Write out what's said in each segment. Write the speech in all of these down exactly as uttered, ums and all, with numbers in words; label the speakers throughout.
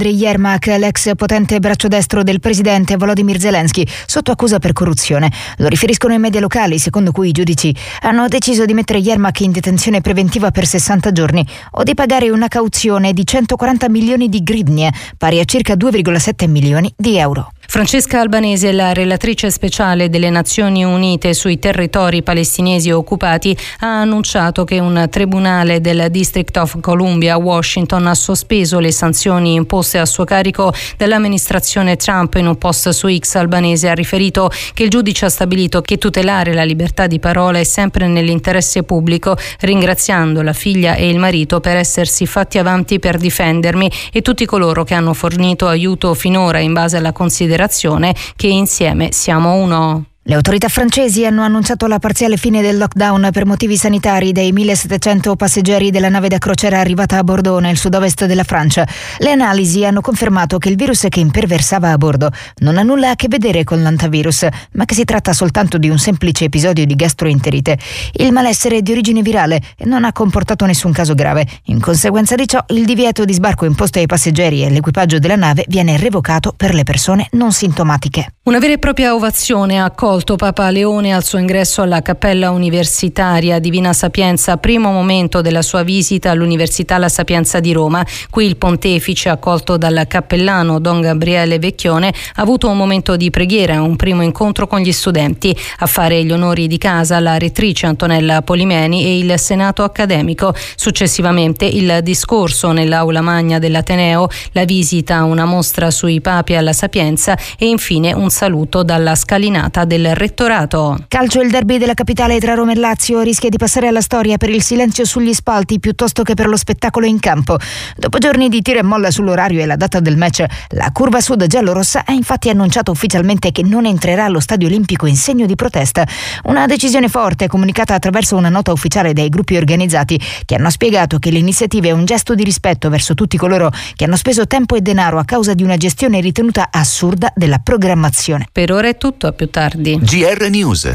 Speaker 1: Yermak, l'ex potente braccio destro del presidente Volodymyr Zelensky, sotto accusa per corruzione. Lo riferiscono i media locali, secondo cui i giudici hanno deciso di mettere Yermak in detenzione preventiva per sessanta giorni o di pagare una cauzione di centoquaranta milioni di grivnie, pari a circa due virgola sette milioni di euro.
Speaker 2: Francesca Albanese, la relatrice speciale delle Nazioni Unite sui territori palestinesi occupati, ha annunciato che un tribunale del District of Columbia a Washington ha sospeso le sanzioni imposte a suo carico dall'amministrazione Trump. In un post su X, Albanese ha riferito che il giudice ha stabilito che tutelare la libertà di parola è sempre nell'interesse pubblico, ringraziando la figlia e il marito per essersi fatti avanti per difendermi e tutti coloro che hanno fornito aiuto finora in base alla considerazione che insieme siamo uno.
Speaker 1: Le autorità francesi hanno annunciato la parziale fine del lockdown per motivi sanitari dei millesettecento passeggeri della nave da crociera arrivata a Bordeaux nel sud-ovest della Francia. Le analisi hanno confermato che il virus che imperversava a bordo non ha nulla a che vedere con l'antivirus, ma che si tratta soltanto di un semplice episodio di gastroenterite. Il malessere è di origine virale e non ha comportato nessun caso grave. In conseguenza di ciò, il divieto di sbarco imposto ai passeggeri e all'equipaggio della nave viene revocato per le persone non sintomatiche.
Speaker 2: Una vera e propria ovazione ha accolto Papa Leone al suo ingresso alla Cappella Universitaria Divina Sapienza, primo momento della sua visita all'Università La Sapienza di Roma. Qui il pontefice, accolto dal cappellano Don Gabriele Vecchione, ha avuto un momento di preghiera, un primo incontro con gli studenti. A fare gli onori di casa la rettrice Antonella Polimeni e il Senato accademico. Successivamente il discorso nell'aula magna dell'Ateneo, la visita a una mostra sui papi alla Sapienza e infine un saluto dalla scalinata del rettorato.
Speaker 1: Calcio, il derby della capitale tra Roma e Lazio rischia di passare alla storia per il silenzio sugli spalti piuttosto che per lo spettacolo in campo. Dopo giorni di tira e molla sull'orario e la data del match, la curva sud giallorossa ha infatti annunciato ufficialmente che non entrerà allo Stadio Olimpico in segno di protesta. Una decisione forte comunicata attraverso una nota ufficiale dai gruppi organizzati, che hanno spiegato che l'iniziativa è un gesto di rispetto verso tutti coloro che hanno speso tempo e denaro a causa di una gestione ritenuta assurda della programmazione.
Speaker 2: Per ora è tutto, a più tardi.
Speaker 3: G R News.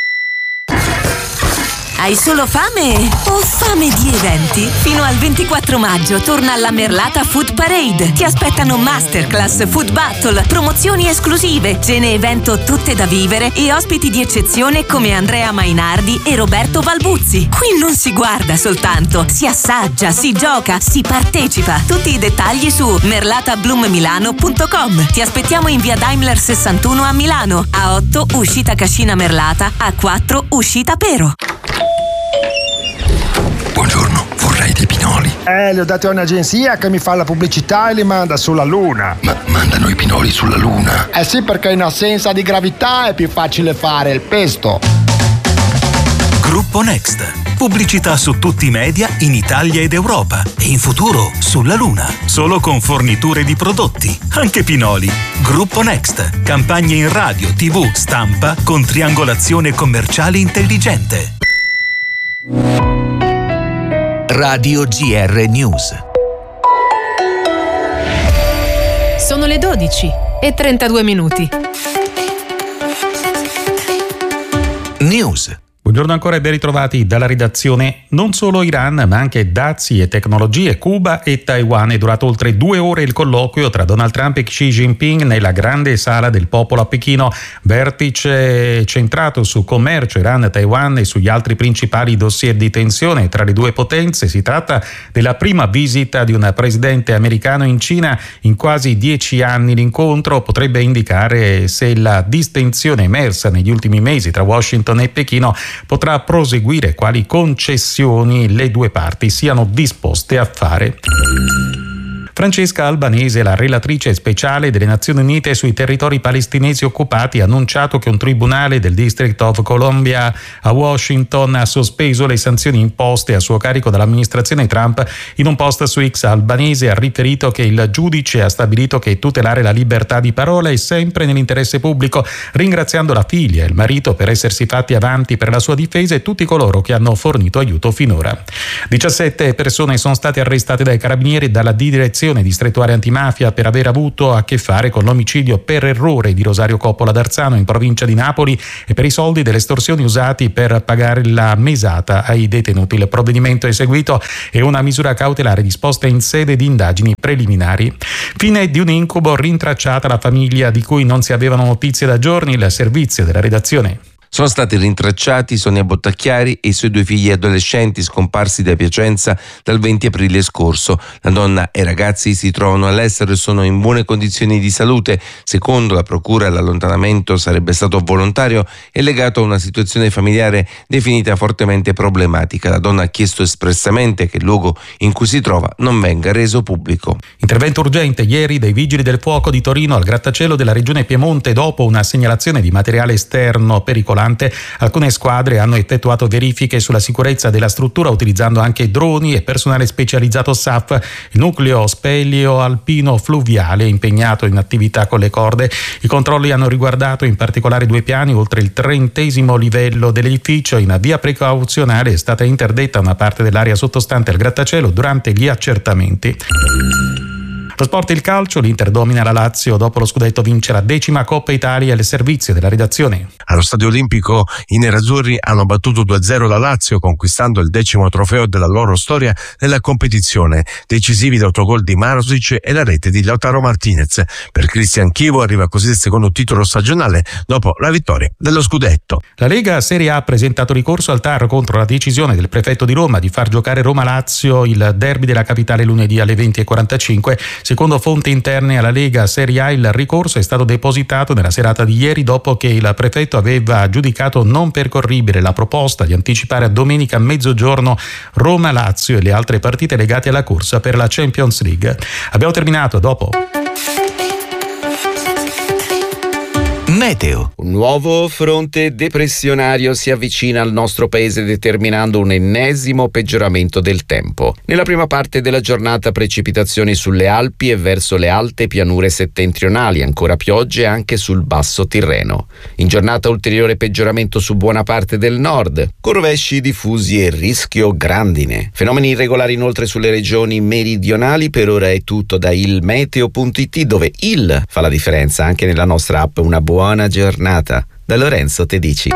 Speaker 4: Hai solo fame o fame di eventi? Fino al ventiquattro maggio torna alla Merlata Food Parade. Ti aspettano masterclass, food battle, promozioni esclusive, cene evento tutte da vivere e ospiti di eccezione come Andrea Mainardi e Roberto Balbuzzi. Qui non si guarda soltanto, si assaggia, si gioca, si partecipa. Tutti i dettagli su merlata bloom milano punto com. Ti aspettiamo in via Daimler sessantuno a Milano, A otto uscita Cascina Merlata, A quattro uscita Pero.
Speaker 3: Buongiorno, vorrei dei pinoli.
Speaker 5: Eh, li ho dati a un'agenzia che mi fa la pubblicità e li manda sulla Luna.
Speaker 3: Ma mandano i pinoli sulla Luna?
Speaker 5: Eh sì, perché in assenza di gravità è più facile fare il pesto.
Speaker 6: Gruppo Next. Pubblicità su tutti i media in Italia ed Europa e in futuro sulla Luna. Solo con forniture di prodotti, anche pinoli. Gruppo Next. Campagne in radio, tivù, stampa con triangolazione commerciale intelligente.
Speaker 3: Radio G R News.
Speaker 7: Sono le dodici e trentadue minuti.
Speaker 3: News.
Speaker 8: Buongiorno ancora e ben ritrovati dalla redazione. Non solo Iran, ma anche dazi e tecnologie, Cuba e Taiwan. È durato oltre due ore il colloquio tra Donald Trump e Xi Jinping nella grande sala del popolo a Pechino. Vertice centrato su commercio, Iran, Taiwan e sugli altri principali dossier di tensione tra le due potenze. Si tratta della prima visita di un presidente americano in Cina in quasi dieci anni. L'incontro potrebbe indicare se la distensione emersa negli ultimi mesi tra Washington e Pechino potrà proseguire, quali concessioni le due parti siano disposte a fare. Francesca Albanese, la relatrice speciale delle Nazioni Unite sui territori palestinesi occupati, ha annunciato che un tribunale del District of Columbia a Washington ha sospeso le sanzioni imposte a suo carico dall'amministrazione Trump. In un post su X, Albanese ha riferito che il giudice ha stabilito che tutelare la libertà di parola è sempre nell'interesse pubblico, ringraziando la figlia e il marito per essersi fatti avanti per la sua difesa e tutti coloro che hanno fornito aiuto finora. diciassette persone sono state arrestate dai carabinieri e dalla direzione segnalazione distrettuale antimafia per aver avuto a che fare con l'omicidio per errore di Rosario Coppola d'Arzano in provincia di Napoli e per i soldi delle estorsioni usati per pagare la mesata ai detenuti. Il provvedimento eseguito è una misura cautelare disposta in sede di indagini preliminari. Fine di un incubo, rintracciata la famiglia di cui non si avevano notizie da giorni. Il servizio della redazione.
Speaker 9: Sono stati rintracciati Sonia Bottacchiari e i suoi due figli adolescenti scomparsi da Piacenza dal venti aprile scorso. La donna e i ragazzi si trovano all'estero e sono in buone condizioni di salute. Secondo la procura, l'allontanamento sarebbe stato volontario e legato a una situazione familiare definita fortemente problematica. La donna ha chiesto espressamente che il luogo in cui si trova non venga reso pubblico.
Speaker 8: Intervento urgente ieri dei Vigili del Fuoco di Torino al grattacielo della regione Piemonte dopo una segnalazione di materiale esterno pericolante. Alcune squadre hanno effettuato verifiche sulla sicurezza della struttura utilizzando anche droni e personale specializzato S A F. Il nucleo speleo alpino fluviale è impegnato in attività con le corde. I controlli hanno riguardato in particolare due piani oltre il trentesimo livello dell'edificio. In via precauzionale è stata interdetta una parte dell'area sottostante al grattacielo durante gli accertamenti. Lo sport e il calcio, l'Inter domina la Lazio, dopo lo scudetto vince la decima Coppa Italia al servizio della redazione.
Speaker 10: Allo Stadio Olimpico i nerazzurri hanno battuto due a zero la Lazio, conquistando il decimo trofeo della loro storia nella competizione. Decisivi l'autogol di Marozic e la rete di Lautaro Martinez. Per Cristian Chivo arriva così il secondo titolo stagionale dopo la vittoria dello scudetto.
Speaker 8: La Lega Serie A ha presentato ricorso al T A R contro la decisione del prefetto di Roma di far giocare Roma-Lazio il derby della capitale lunedì alle venti e quarantacinque. Secondo fonti interne alla Lega Serie A, il ricorso è stato depositato nella serata di ieri dopo che il prefetto aveva giudicato non percorribile la proposta di anticipare a domenica a mezzogiorno Roma-Lazio e le altre partite legate alla corsa per la Champions League. Abbiamo terminato, dopo.
Speaker 3: Meteo.
Speaker 11: Un nuovo fronte depressionario si avvicina al nostro paese determinando un ennesimo peggioramento del tempo. Nella prima parte della giornata precipitazioni sulle Alpi e verso le alte pianure settentrionali, ancora piogge anche sul basso Tirreno. In giornata ulteriore peggioramento su buona parte del nord, con rovesci diffusi e rischio grandine. Fenomeni irregolari inoltre sulle regioni meridionali. Per ora è tutto da ilmeteo punto it, dove il fa la differenza anche nella nostra app. Una buona Buona giornata. Da Lorenzo Tedici.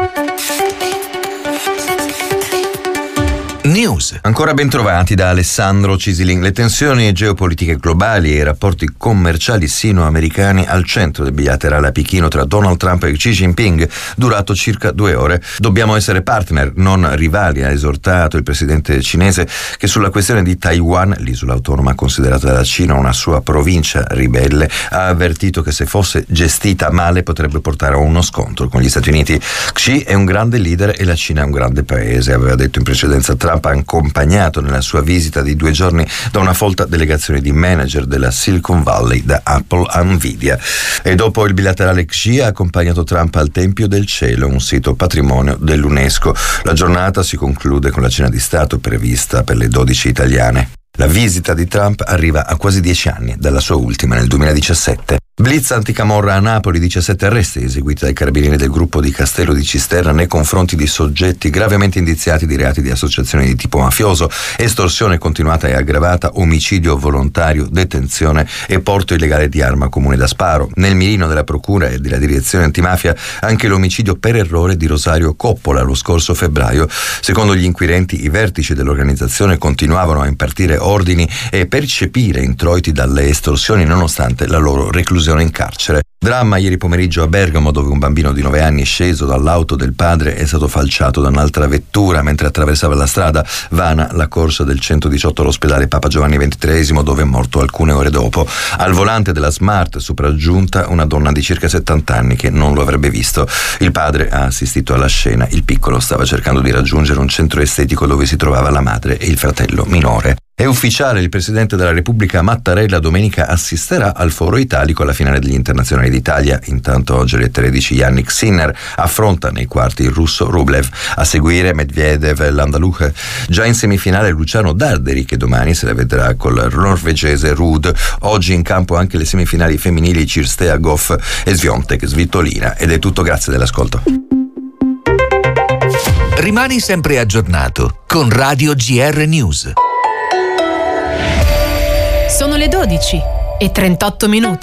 Speaker 3: News.
Speaker 12: Ancora ben trovati da Alessandro Cisilin. Le tensioni geopolitiche globali e i rapporti commerciali sino-americani al centro del bilaterale a Pechino tra Donald Trump e Xi Jinping, durato circa due ore. Dobbiamo essere partner, non rivali, ha esortato il presidente cinese, che sulla questione di Taiwan, l'isola autonoma considerata dalla Cina una sua provincia ribelle, ha avvertito che se fosse gestita male potrebbe portare a uno scontro con gli Stati Uniti. Xi è un grande leader e la Cina è un grande paese, aveva detto in precedenza Trump, accompagnato nella sua visita di due giorni da una folta delegazione di manager della Silicon Valley, da Apple a Nvidia. E dopo il bilaterale, Xi ha accompagnato Trump al Tempio del Cielo, un sito patrimonio dell'UNESCO. La giornata si conclude con la cena di Stato prevista per le dodici italiane. La visita di Trump arriva a quasi dieci anni dalla sua ultima nel duemiladiciassette. Blitz anticamorra a Napoli, diciassette arresti eseguiti dai carabinieri del gruppo di Castello di Cisterna nei confronti di soggetti gravemente indiziati di reati di associazione di tipo mafioso, estorsione continuata e aggravata, omicidio volontario, detenzione e porto illegale di arma comune da sparo. Nel mirino della procura e della direzione antimafia anche l'omicidio per errore di Rosario Coppola lo scorso febbraio. Secondo gli inquirenti, i vertici dell'organizzazione continuavano a impartire ordini e percepire introiti dalle estorsioni nonostante la loro reclusione in carcere. Dramma ieri pomeriggio a Bergamo, dove un bambino di nove anni sceso dall'auto del padre è stato falciato da un'altra vettura mentre attraversava la strada. Vana la corsa del centodiciotto all'ospedale Papa Giovanni ventitreesimo, dove è morto alcune ore dopo. Al volante della Smart sopraggiunta una donna di circa settanta anni che non lo avrebbe visto. Il padre ha assistito alla scena. Il piccolo stava cercando di raggiungere un centro estetico dove si trovava la madre e il fratello minore. È ufficiale, il Presidente della Repubblica Mattarella domenica assisterà al Foro Italico alla finale degli Internazionali d'Italia. Intanto oggi alle tredici Yannick Sinner affronta nei quarti il russo Rublev. A seguire Medvedev e Landaluce. Già in semifinale Luciano Darderi, che domani se la vedrà col norvegese Ruud. Oggi in campo anche le semifinali femminili Cirstea Goff e Swiatek Svitolina. Ed è tutto, grazie dell'ascolto.
Speaker 3: Rimani sempre aggiornato con Radio G R News.
Speaker 7: Sono le dodici e trentotto minuti.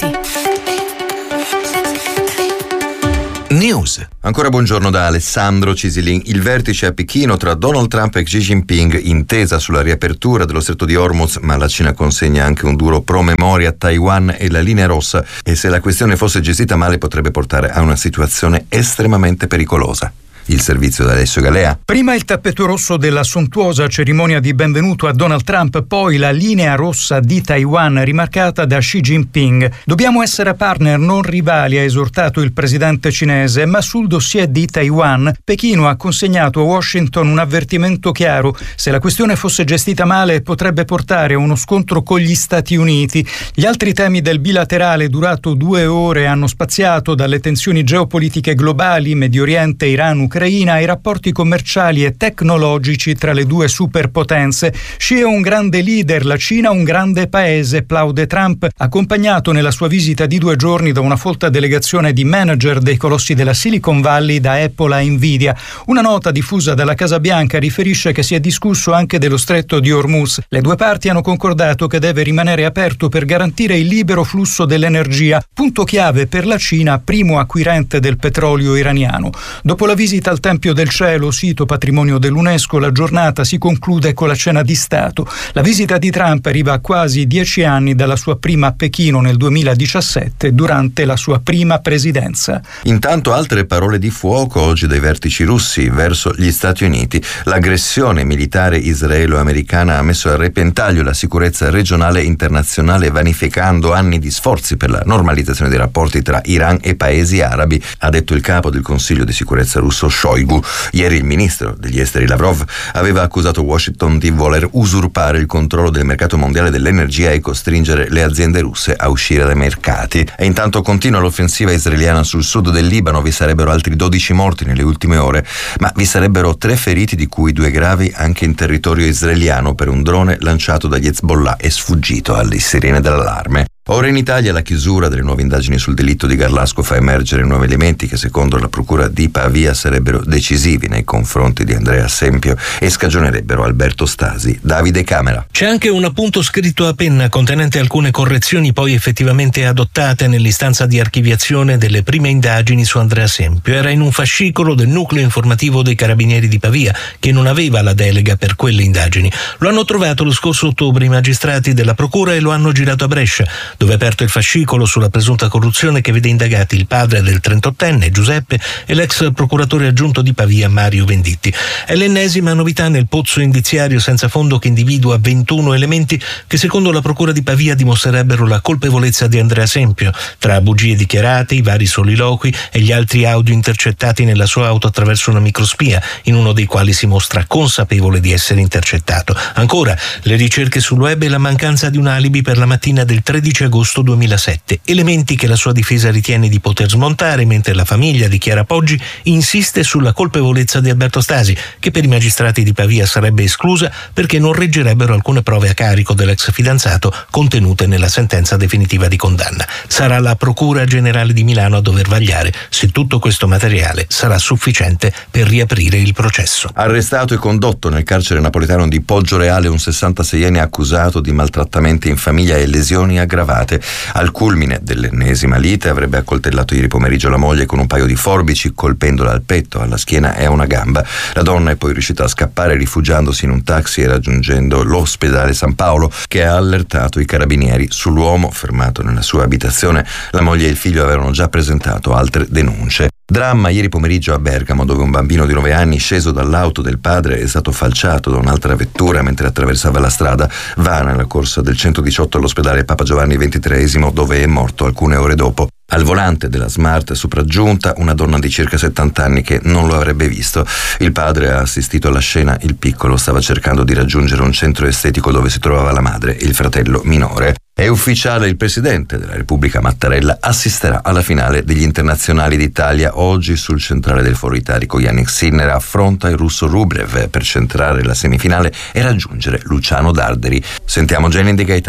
Speaker 3: News.
Speaker 12: Ancora buongiorno da Alessandro Cisilin. Il vertice a Pechino tra Donald Trump e Xi Jinping, intesa sulla riapertura dello stretto di Hormuz, ma la Cina consegna anche un duro promemoria a Taiwan e la linea rossa, e se la questione fosse gestita male potrebbe portare a una situazione estremamente pericolosa. Il servizio da Alessio Galea.
Speaker 13: Prima il tappeto rosso della sontuosa cerimonia di benvenuto a Donald Trump, poi la linea rossa di Taiwan rimarcata da Xi Jinping. Dobbiamo essere partner, non rivali, ha esortato il presidente cinese, ma sul dossier di Taiwan Pechino ha consegnato a Washington un avvertimento chiaro: se la questione fosse gestita male potrebbe portare a uno scontro con gli Stati Uniti. Gli altri temi del bilaterale, durato due ore, hanno spaziato dalle tensioni geopolitiche globali, Medio Oriente, Iran, Ucraina, ai rapporti commerciali e tecnologici tra le due superpotenze. Xi è un grande leader, la Cina un grande paese, plaude Trump, accompagnato nella sua visita di due giorni da una folta delegazione di manager dei colossi della Silicon Valley, da Apple a Nvidia. Una nota diffusa dalla Casa Bianca riferisce che si è discusso anche dello stretto di Hormuz. Le due parti hanno concordato che deve rimanere aperto per garantire il libero flusso dell'energia, punto chiave per la Cina, primo acquirente del petrolio iraniano. Dopo la visita al Tempio del Cielo, sito patrimonio dell'UNESCO, la giornata si conclude con la cena di Stato. La visita di Trump arriva a quasi dieci anni dalla sua prima a Pechino nel duemiladiciassette, durante la sua prima presidenza.
Speaker 12: Intanto altre parole di fuoco oggi dai vertici russi verso gli Stati Uniti. L'aggressione militare israelo-americana ha messo a repentaglio la sicurezza regionale e internazionale, vanificando anni di sforzi per la normalizzazione dei rapporti tra Iran e paesi arabi, ha detto il capo del Consiglio di sicurezza russo Shoigu. Ieri il ministro degli esteri Lavrov aveva accusato Washington di voler usurpare il controllo del mercato mondiale dell'energia e costringere le aziende russe a uscire dai mercati. E intanto continua l'offensiva israeliana sul sud del Libano. Vi sarebbero altri dodici morti nelle ultime ore, ma vi sarebbero tre feriti, di cui due gravi anche in territorio israeliano per un drone lanciato dagli Hezbollah e sfuggito alle sirene dell'allarme. Ora in Italia la chiusura delle nuove indagini sul delitto di Garlasco fa emergere nuovi elementi che secondo la procura di Pavia sarebbero decisivi nei confronti di Andrea Sempio e scagionerebbero Alberto Stasi. Davide Camera.
Speaker 14: C'è anche un appunto scritto a penna contenente alcune correzioni poi effettivamente adottate nell'istanza di archiviazione delle prime indagini su Andrea Sempio. Era in un fascicolo del nucleo informativo dei Carabinieri di Pavia, che non aveva la delega per quelle indagini. Lo hanno trovato lo scorso ottobre i magistrati della procura e lo hanno girato a Brescia, dove è aperto il fascicolo sulla presunta corruzione che vede indagati il padre del trentottenne Giuseppe e l'ex procuratore aggiunto di Pavia Mario Venditti. È l'ennesima novità nel pozzo indiziario senza fondo che individua ventuno elementi che secondo la procura di Pavia dimostrerebbero la colpevolezza di Andrea Sempio, tra bugie dichiarate, i vari soliloqui e gli altri audio intercettati nella sua auto attraverso una microspia, in uno dei quali si mostra consapevole di essere intercettato. Ancora, le ricerche sul web e la mancanza di un alibi per la mattina del tredici agosto duemilasette, elementi che la sua difesa ritiene di poter smontare, mentre la famiglia di Chiara Poggi insiste sulla colpevolezza di Alberto Stasi, che per i magistrati di Pavia sarebbe esclusa perché non reggerebbero alcune prove a carico dell'ex fidanzato contenute nella sentenza definitiva di condanna. Sarà la Procura Generale di Milano a dover vagliare se tutto questo materiale sarà sufficiente per riaprire il processo.
Speaker 12: Arrestato e condotto nel carcere napoletano di Poggioreale un sessantaseienne accusato di maltrattamenti in famiglia e lesioni aggravate. Al culmine dell'ennesima lite avrebbe accoltellato ieri pomeriggio la moglie con un paio di forbici, colpendola al petto, alla schiena e a una gamba. La donna è poi riuscita a scappare rifugiandosi in un taxi e raggiungendo l'ospedale San Paolo, che ha allertato i carabinieri sull'uomo fermato nella sua abitazione. La moglie e il figlio avevano già presentato altre denunce. Dramma ieri pomeriggio a Bergamo, dove un bambino di nove anni sceso dall'auto del padre è stato falciato da un'altra vettura mentre attraversava la strada. Vana la corsa del centodiciotto all'ospedale Papa Giovanni ventitreesimo, dove è morto alcune ore dopo. Al volante della Smart sopraggiunta una donna di circa settanta anni che non lo avrebbe visto. Il padre ha assistito alla scena, il piccolo stava cercando di raggiungere un centro estetico dove si trovava la madre e il fratello minore. È ufficiale, il presidente della Repubblica Mattarella assisterà alla finale degli internazionali d'Italia. Oggi sul centrale del Foro Italico Yannick Sinner affronta il russo Rublev per centrare la semifinale e raggiungere Luciano Darderi. Sentiamo Jenny De Gaetano.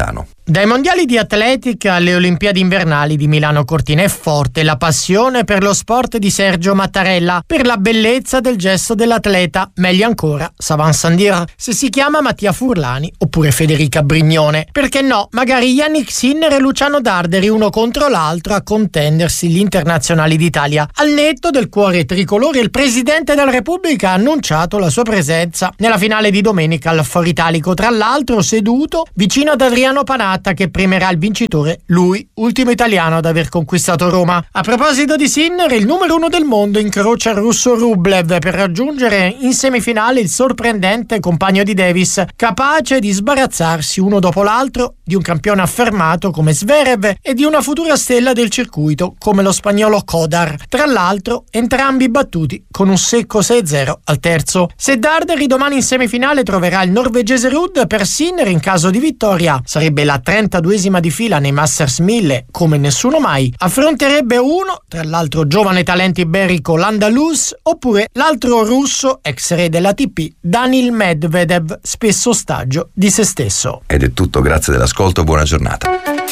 Speaker 15: Dai mondiali di atletica alle Olimpiadi invernali di Milano Cortina è forte la passione per lo sport di Sergio Mattarella, per la bellezza del gesto dell'atleta, meglio ancora, Savan Sandir, se si chiama Mattia Furlani oppure Federica Brignone. Perché no, magari Yannick Sinner e Luciano Darderi uno contro l'altro a contendersi gli internazionali d'Italia. Al netto del cuore tricolore, il Presidente della Repubblica ha annunciato la sua presenza nella finale di domenica al Foro Italico, tra l'altro seduto vicino ad Adriano Panatta, che premierà il vincitore, lui, ultimo italiano ad aver conquistato Roma. A proposito di Sinner, il numero uno del mondo incrocia il russo Rublev per raggiungere in semifinale il sorprendente compagno di Davis, capace di sbarazzarsi uno dopo l'altro di un campione affermato come Zverev e di una futura stella del circuito come lo spagnolo Kodar. Tra l'altro, entrambi battuti con un secco sei a zero al terzo. Se Darderi domani in semifinale troverà il norvegese Ruud, per Sinner in caso di vittoria sarebbe la trentaduesima di fila nei Masters mille come nessuno mai. Affronterebbe uno, tra l'altro giovane talento iberico, l'Andalus, oppure l'altro russo, ex re della T P, Daniil Medvedev, spesso ostaggio di se stesso.
Speaker 12: Ed è tutto, grazie dell'ascolto, buona giornata.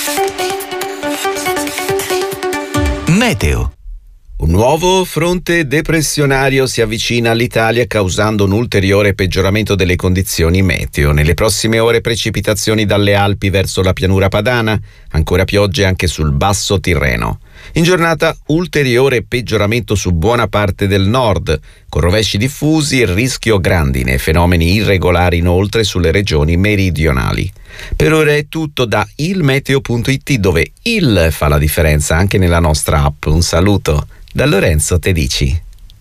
Speaker 3: Meteo.
Speaker 11: Un nuovo fronte depressionario si avvicina all'Italia, causando un ulteriore peggioramento delle condizioni meteo. Nelle prossime ore precipitazioni dalle Alpi verso la pianura padana, ancora piogge anche sul basso Tirreno. In giornata ulteriore peggioramento su buona parte del nord, con rovesci diffusi e rischio grandine e fenomeni irregolari inoltre sulle regioni meridionali. Per ora è tutto da ilmeteo punto it, dove il fa la differenza anche nella nostra app. Un saluto da Lorenzo Tedici.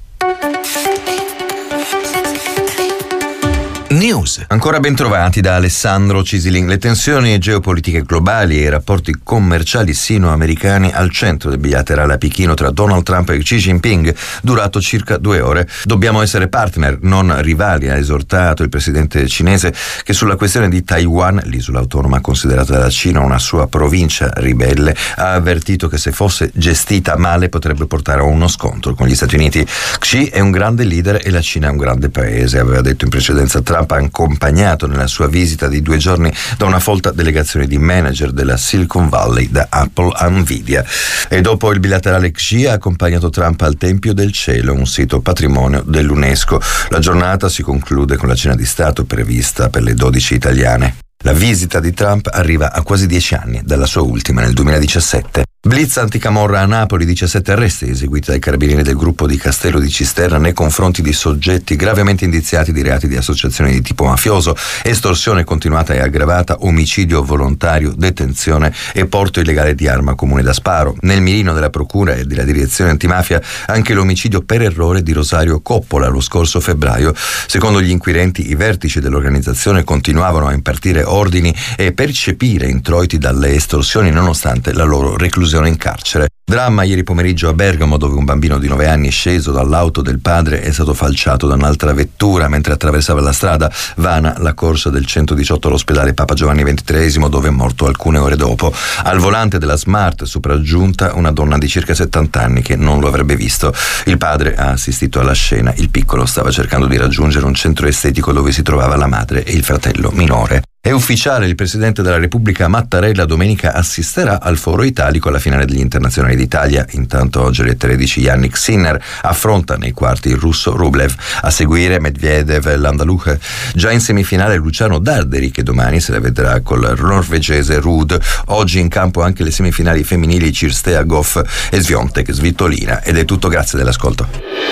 Speaker 3: News.
Speaker 12: Ancora ben trovati da Alessandro Cisilin. Le tensioni geopolitiche globali e i rapporti commerciali sino-americani al centro del bilaterale a Pechino tra Donald Trump e Xi Jinping, durato circa due ore. Dobbiamo essere partner, non rivali, ha esortato il presidente cinese, che sulla questione di Taiwan, l'isola autonoma considerata dalla Cina una sua provincia ribelle, ha avvertito che se fosse gestita male potrebbe portare a uno scontro con gli Stati Uniti. Xi è un grande leader e la Cina è un grande paese, aveva detto in precedenza Trump, accompagnato nella sua visita di due giorni da una folta delegazione di manager della Silicon Valley, da Apple a Nvidia. E dopo il bilaterale, Xi ha accompagnato Trump al Tempio del Cielo, un sito patrimonio dell'UNESCO. La giornata si conclude con la cena di Stato prevista per le dodici italiane. La visita di Trump arriva a quasi dieci anni dalla sua ultima nel duemiladiciassette. Blitz anticamorra a Napoli, diciassette arresti eseguiti dai carabinieri del gruppo di Castello di Cisterna nei confronti di soggetti gravemente indiziati di reati di associazione di tipo mafioso, estorsione continuata e aggravata, omicidio volontario, detenzione e porto illegale di arma comune da sparo. Nel mirino della procura e della direzione antimafia anche l'omicidio per errore di Rosario Coppola lo scorso febbraio. Secondo gli inquirenti, i vertici dell'organizzazione continuavano a impartire ordini e percepire introiti dalle estorsioni nonostante la loro reclusione in carcere. Dramma ieri pomeriggio a Bergamo, dove un bambino di nove anni sceso dall'auto del padre è stato falciato da un'altra vettura mentre attraversava la strada. Vana la corsa del centodiciotto all'ospedale Papa Giovanni ventitreesimo, dove è morto alcune ore dopo. Al volante della Smart sopraggiunta una donna di circa settanta anni che non lo avrebbe visto. Il padre ha assistito alla scena. Il piccolo stava cercando di raggiungere un centro estetico dove si trovava la madre e il fratello minore. È ufficiale, il Presidente della Repubblica Mattarella domenica assisterà al Foro Italico alla finale degli internazionali d'Italia. Intanto oggi alle tredici Yannick Sinner affronta nei quarti il russo Rublev. A seguire Medvedev e l'Andalus. Già in semifinale Luciano Darderi, che domani se la vedrà col norvegese Ruud. Oggi in campo anche le semifinali femminili Cirstea Goff e Swiatek Svitolina. Ed è tutto, grazie dell'ascolto.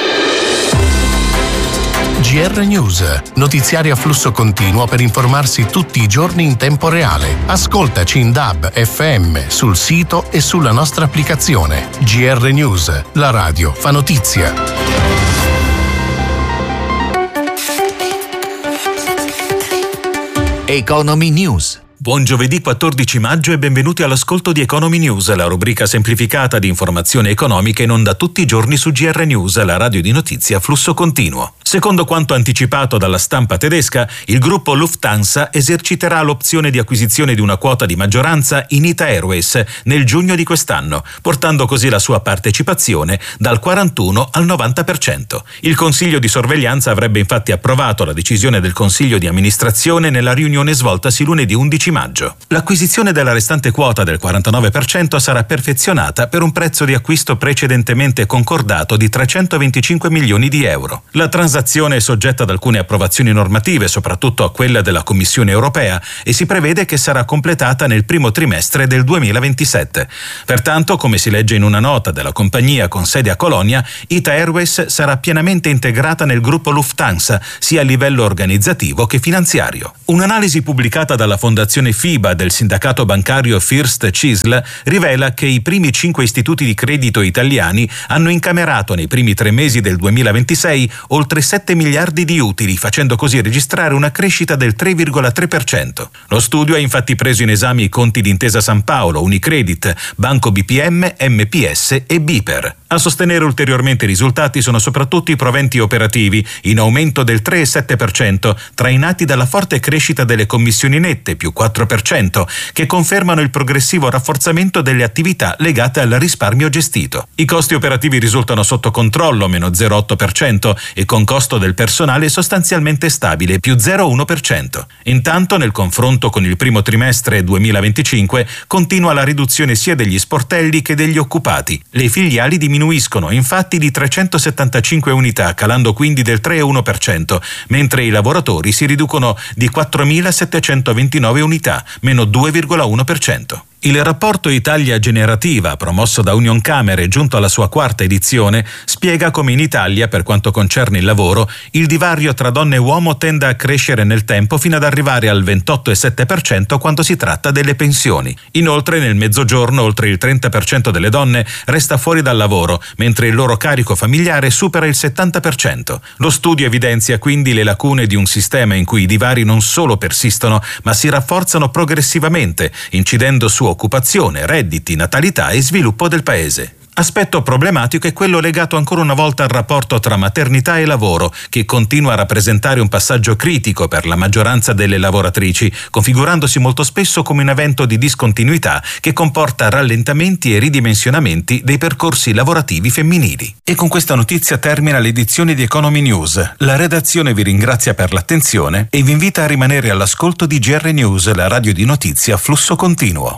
Speaker 16: G R News, notiziari a flusso continuo per informarsi tutti i giorni in tempo reale. Ascoltaci in D A B, F M, sul sito e sulla nostra applicazione. G R News, la radio fa notizia.
Speaker 3: Economy News.
Speaker 6: Buon giovedì quattordici maggio e benvenuti all'ascolto di Economy News, la rubrica semplificata di informazioni economiche in onda tutti i giorni su G R News, la radio di notizie a flusso continuo. Secondo quanto anticipato dalla stampa tedesca, il gruppo Lufthansa eserciterà l'opzione di acquisizione di una quota di maggioranza in Ita Airways nel giugno di quest'anno, portando così la sua partecipazione dal quarantuno al novanta per cento. Il Consiglio di sorveglianza avrebbe infatti approvato la decisione del Consiglio di amministrazione nella riunione svoltasi lunedì undici maggio. L'acquisizione della restante quota del quarantanove per cento sarà perfezionata per un prezzo di acquisto precedentemente concordato di trecentoventicinque milioni di euro. La transazione è soggetta ad alcune approvazioni normative, soprattutto a quella della Commissione europea, e si prevede che sarà completata nel primo trimestre del duemilaventisette. Pertanto, come si legge in una nota della compagnia con sede a Colonia, Ita Airways sarà pienamente integrata nel gruppo Lufthansa, sia a livello organizzativo che finanziario. Un'analisi pubblicata dalla fondazione FIBA del sindacato bancario First Cisl rivela che i primi cinque istituti di credito italiani hanno incamerato nei primi tre mesi del duemilaventisei oltre sette miliardi di utili, facendo così registrare una crescita del tre virgola tre per cento. Lo studio ha infatti preso in esame i conti di Intesa San Paolo, Unicredit, Banco B P M, M P S e Biper. A sostenere ulteriormente i risultati sono soprattutto i proventi operativi, in aumento del tre virgola sette per cento, trainati dalla forte crescita delle commissioni nette, più quattro per cento, che confermano il progressivo rafforzamento delle attività legate al risparmio gestito. I costi operativi risultano sotto controllo, meno zero virgola otto per cento, e con costo del personale sostanzialmente stabile, più zero virgola uno per cento. Intanto, nel confronto con il primo trimestre duemilaventicinque, continua la riduzione sia degli sportelli che degli occupati. Le filiali diminuiscono infatti di trecentosettantacinque unità, calando quindi del tre virgola uno per cento, mentre i lavoratori si riducono di quattromilasettecentoventinove unità, meno due virgola uno per cento. Il rapporto Italia Generativa, promosso da Unioncamere, giunto alla sua quarta edizione, spiega come in Italia, per quanto concerne il lavoro, il divario tra donna e uomo tenda a crescere nel tempo fino ad arrivare al ventotto virgola sette per cento quando si tratta delle pensioni. Inoltre, nel Mezzogiorno, oltre il trenta per cento delle donne resta fuori dal lavoro, mentre il loro carico familiare supera il settanta per cento. Lo studio evidenzia quindi le lacune di un sistema in cui i divari non solo persistono, ma si rafforzano progressivamente, incidendo su occupazione, redditi, natalità e sviluppo del paese. Aspetto problematico è quello legato ancora una volta al rapporto tra maternità e lavoro, che continua a rappresentare un passaggio critico per la maggioranza delle lavoratrici, configurandosi molto spesso come un evento di discontinuità che comporta rallentamenti e ridimensionamenti dei percorsi lavorativi femminili. E con questa notizia termina l'edizione di Economy News. La redazione vi ringrazia per l'attenzione e vi invita a rimanere all'ascolto di G R News, la radio di notizie a flusso continuo.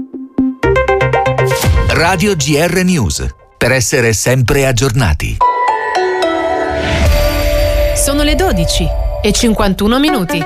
Speaker 3: Radio G R News, per essere sempre aggiornati.
Speaker 7: Sono le dodici e cinquantuno minuti.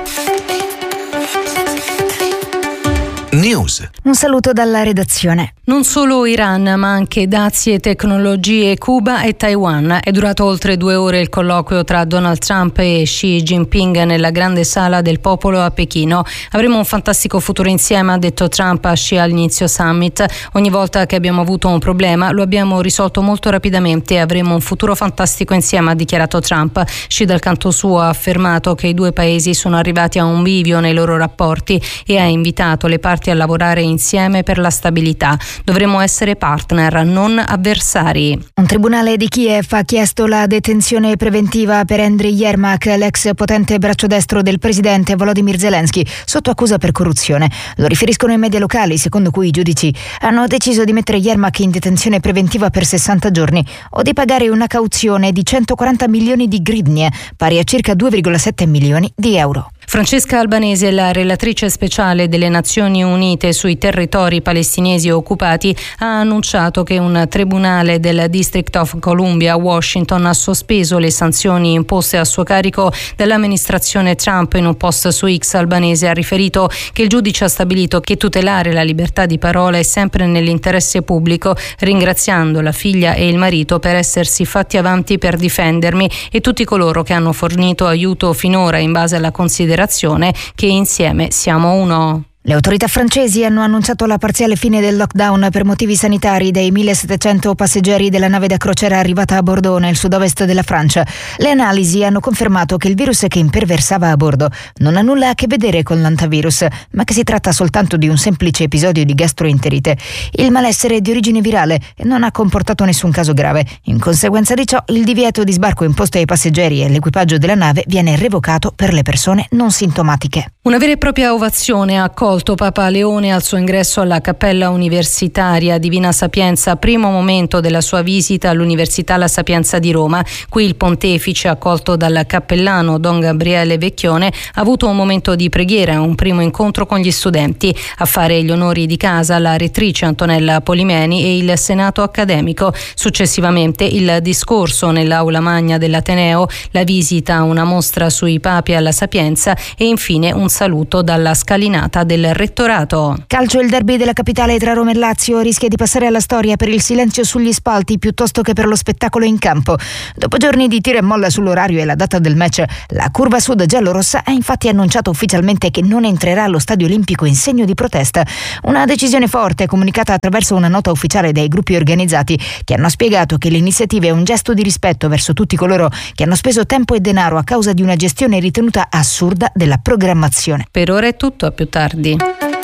Speaker 3: News.
Speaker 1: Un saluto dalla redazione.
Speaker 2: Non solo Iran, ma anche dazi e tecnologie, Cuba e Taiwan. È durato oltre due ore il colloquio tra Donald Trump e Xi Jinping nella grande sala del popolo a Pechino. Avremo un fantastico futuro insieme, ha detto Trump a Xi all'inizio summit. Ogni volta che abbiamo avuto un problema lo abbiamo risolto molto rapidamente e avremo un futuro fantastico insieme, ha dichiarato Trump. Xi dal canto suo ha affermato che i due paesi sono arrivati a un bivio nei loro rapporti e ha invitato le parti a lavorare insieme per la stabilità. Dovremmo essere partner, non avversari.
Speaker 1: Un tribunale di Kiev ha chiesto la detenzione preventiva per Andriy Yermak, l'ex potente braccio destro del presidente Volodymyr Zelensky, sotto accusa per corruzione. Lo riferiscono i media locali, secondo cui i giudici hanno deciso di mettere Yermak in detenzione preventiva per sessanta giorni o di pagare una cauzione di centoquaranta milioni di grivnie, pari a circa due virgola sette milioni di euro.
Speaker 2: Francesca Albanese, la relatrice speciale delle Nazioni Unite sui territori palestinesi occupati, ha annunciato che un tribunale del District of Columbia a Washington ha sospeso le sanzioni imposte a suo carico dall'amministrazione Trump. In un post su X, Albanese ha riferito che il giudice ha stabilito che tutelare la libertà di parola è sempre nell'interesse pubblico, ringraziando la figlia e il marito per essersi fatti avanti per difendermi e tutti coloro che hanno fornito aiuto finora in base alla considerazione che insieme siamo uno.
Speaker 1: Le autorità francesi hanno annunciato la parziale fine del lockdown per motivi sanitari dei millesettecento passeggeri della nave da crociera arrivata a Bordeaux nel sud-ovest della Francia. Le analisi hanno confermato che il virus che imperversava a bordo non ha nulla a che vedere con l'antivirus, ma che si tratta soltanto di un semplice episodio di gastroenterite. Il malessere è di origine virale e non ha comportato nessun caso grave. In conseguenza di ciò, il divieto di sbarco imposto ai passeggeri e all'equipaggio della nave viene revocato per le persone non sintomatiche.
Speaker 2: Una vera e propria ovazione ha accolto Papa Leone al suo ingresso alla Cappella Universitaria Divina Sapienza, primo momento della sua visita all'Università La Sapienza di Roma. Qui il pontefice, accolto dal cappellano Don Gabriele Vecchione, ha avuto un momento di preghiera, un primo incontro con gli studenti. A fare gli onori di casa la rettrice Antonella Polimeni e il Senato accademico. Successivamente il discorso nell'aula magna dell'Ateneo, la visita a una mostra sui papi alla Sapienza e infine un saluto dalla scalinata del rettorato.
Speaker 1: Calcio, il derby della capitale tra Roma e Lazio rischia di passare alla storia per il silenzio sugli spalti piuttosto che per lo spettacolo in campo. Dopo giorni di tira e molla sull'orario e la data del match, la curva sud giallorossa ha infatti annunciato ufficialmente che non entrerà allo Stadio Olimpico in segno di protesta. Una decisione forte comunicata attraverso una nota ufficiale dai gruppi organizzati, che hanno spiegato che l'iniziativa è un gesto di rispetto verso tutti coloro che hanno speso tempo e denaro a causa di una gestione ritenuta assurda della programmazione.
Speaker 2: Per ora è tutto, a più tardi.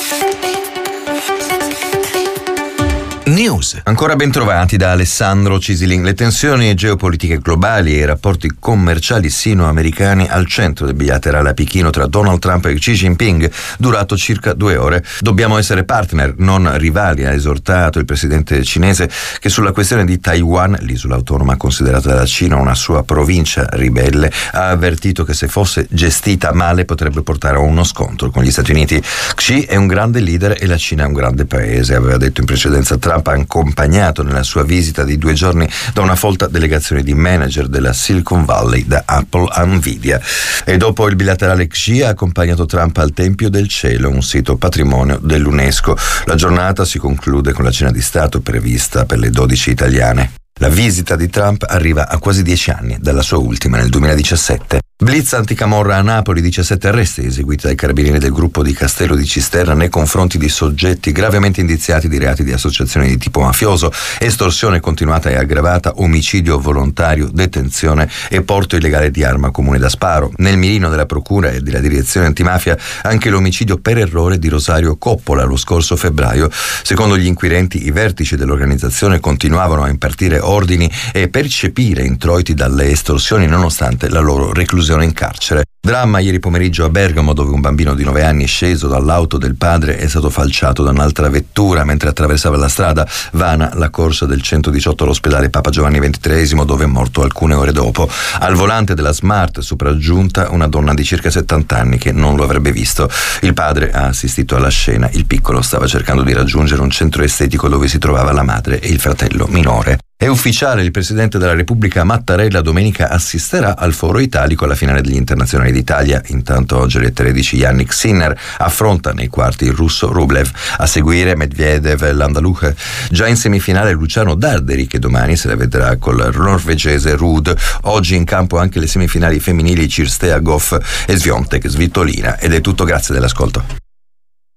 Speaker 3: News.
Speaker 12: Ancora ben trovati da Alessandro Cisilin. Le tensioni geopolitiche globali e i rapporti commerciali sino-americani al centro del bilaterale a Pechino tra Donald Trump e Xi Jinping, durato circa due ore. Dobbiamo essere partner, non rivali, ha esortato il presidente cinese, che sulla questione di Taiwan, l'isola autonoma considerata dalla Cina una sua provincia ribelle, ha avvertito che se fosse gestita male potrebbe portare a uno scontro con gli Stati Uniti. Xi è un grande leader e la Cina è un grande paese, aveva detto in precedenza Trump, accompagnato nella sua visita di due giorni da una folta delegazione di manager della Silicon Valley, da Apple a Nvidia. E dopo il bilaterale, Xi ha accompagnato Trump al Tempio del Cielo, un sito patrimonio dell'UNESCO. La giornata si conclude con la cena di Stato prevista per le dodici italiane. La visita di Trump arriva a quasi dieci anni dalla sua ultima nel duemiladiciassette. Blitz anticamorra a Napoli, diciassette arresti eseguiti dai carabinieri del gruppo di Castello di Cisterna nei confronti di soggetti gravemente indiziati di reati di associazione di tipo mafioso, estorsione continuata e aggravata, omicidio volontario, detenzione e porto illegale di arma comune da sparo. Nel mirino della procura e della direzione antimafia anche l'omicidio per errore di Rosario Coppola lo scorso febbraio. Secondo gli inquirenti, i vertici dell'organizzazione continuavano a impartire ordini e percepire introiti dalle estorsioni nonostante la loro reclusione in carcere. Dramma ieri pomeriggio a Bergamo, dove un bambino di nove anni sceso dall'auto del padre è stato falciato da un'altra vettura mentre attraversava la strada. Vana la corsa del centodiciotto all'ospedale Papa Giovanni ventitreesimo, dove è morto alcune ore dopo. Al volante della Smart sopraggiunta una donna di circa settanta anni che non lo avrebbe visto. Il padre ha assistito alla scena. Il piccolo stava cercando di raggiungere un centro estetico dove si trovava la madre e il fratello minore. È ufficiale, il Presidente della Repubblica Mattarella domenica assisterà al Foro Italico alla finale degli Internazionali d'Italia. Intanto oggi alle tredici Yannick Sinner affronta nei quarti il russo Rublev. A seguire Medvedev e Landaluce. Già in semifinale Luciano Darderi, che domani se la vedrà col norvegese Ruud. Oggi in campo anche le semifinali femminili Cirstea Goff e Sviontek Svitolina. Ed è tutto, grazie dell'ascolto.